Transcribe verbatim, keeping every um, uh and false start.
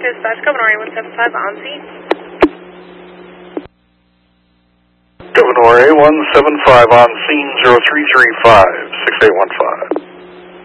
Dispatch, Governor A one seven five on scene. Governor A one seven five on scene, zero three three five, six eight one five.